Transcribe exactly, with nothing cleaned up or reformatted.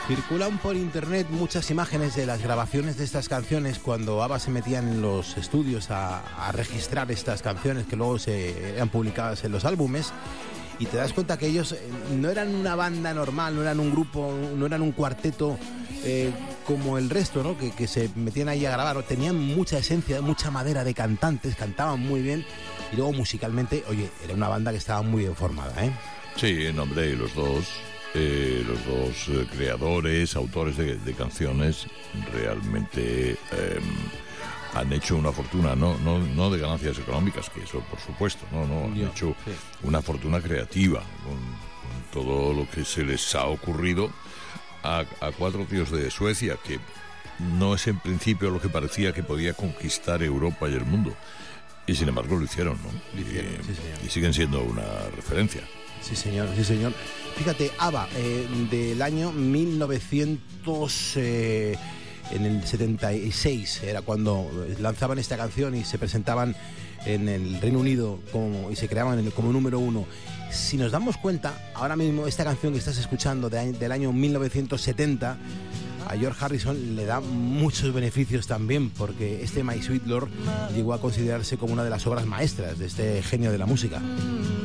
Circulan por internet muchas imágenes de las grabaciones de estas canciones cuando ABBA se metían en los estudios a, a registrar estas canciones que luego se eran publicadas en los álbumes, y te das cuenta que ellos no eran una banda normal, no eran un grupo, no eran un cuarteto eh, como el resto, ¿no? Que, que se metían ahí a grabar. Tenían mucha esencia, mucha madera de cantantes, cantaban muy bien, y luego musicalmente, oye, era una banda que estaba muy bien formada, ¿eh? Sí, en hombre, y los dos Eh, los dos eh, creadores, autores de, de canciones realmente eh, han hecho una fortuna, no, no, no de ganancias económicas, que eso por supuesto, no, no, han Yo, hecho sí. una fortuna creativa con, con todo lo que se les ha ocurrido a, a cuatro tíos de Suecia, que no es en principio lo que parecía que podía conquistar Europa y el mundo, y sin embargo lo hicieron, ¿no? Lo hicieron, y, sí, señor. y siguen siendo una referencia. Sí, señor, sí, señor. Fíjate, ABBA, eh, del año mil novecientos, eh, en el setenta y seis, era cuando lanzaban esta canción y se presentaban en el Reino Unido como, y se creaban como número uno. Si nos damos cuenta, ahora mismo esta canción que estás escuchando de, del año mil novecientos setenta, a George Harrison le da muchos beneficios también, porque este My Sweet Lord llegó a considerarse como una de las obras maestras de este genio de la música.